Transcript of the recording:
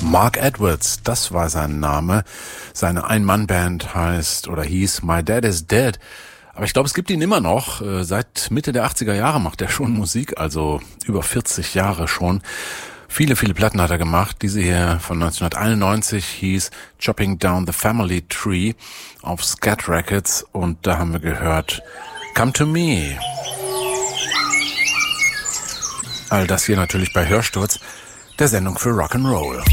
Mark Edwards, das war sein Name. Seine Ein-Mann-Band hieß My Dad is Dead. Aber ich glaube, es gibt ihn immer noch. Seit Mitte der 80er Jahre macht er schon Musik, also über 40 Jahre schon. Viele, viele Platten hat er gemacht. Diese hier von 1991 hieß Chopping Down the Family Tree auf Scat Records. Und da haben wir gehört Come to Me. All das hier natürlich bei Hörsturz, der Sendung für Rock'n'Roll.